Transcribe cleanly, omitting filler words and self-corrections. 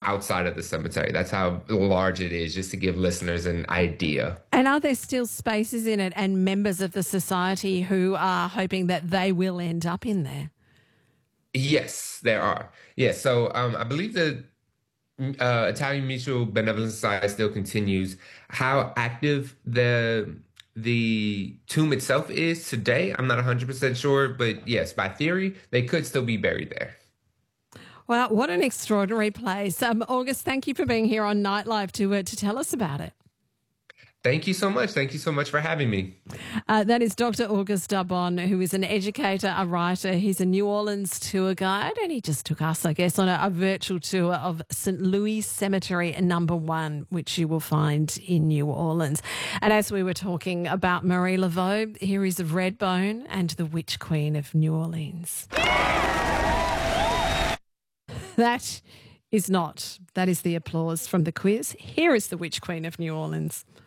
outside of the cemetery. That's how large it is, just to give listeners an idea. And are there still spaces in it and members of the society who are hoping that they will end up in there? Yes, there are. Yes, so I believe the Italian Mutual Benevolent Society still continues. How active the tomb itself is today, I'm not 100% sure, but yes, by theory, they could still be buried there. Well, what an extraordinary place. August, thank you for being here on Nightlife to tell us about it. Thank you so much. Thank you so much for having me. That is Dr. August Darbon, who is an educator, a writer. He's a New Orleans tour guide, and he just took us, I guess, on a virtual tour of St. Louis Cemetery Number 1, which you will find in New Orleans. And as we were talking about Marie Laveau, here is Redbone and the Witch Queen of New Orleans. That is the applause from the quiz. Here is the Witch Queen of New Orleans.